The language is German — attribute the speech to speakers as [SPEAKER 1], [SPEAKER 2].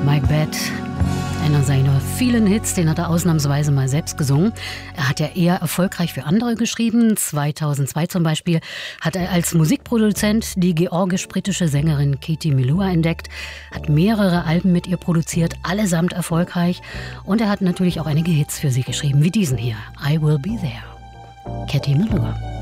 [SPEAKER 1] My Bed. Einer seiner vielen Hits, den hat er ausnahmsweise mal selbst gesungen. Er hat ja eher erfolgreich für andere geschrieben. 2002 zum Beispiel hat er als Musikproduzent die georgisch-britische Sängerin Katie Melua entdeckt, hat mehrere Alben mit ihr produziert, allesamt erfolgreich. Und er hat natürlich auch einige Hits für sie geschrieben, wie diesen hier, I Will Be There. Katie Melua.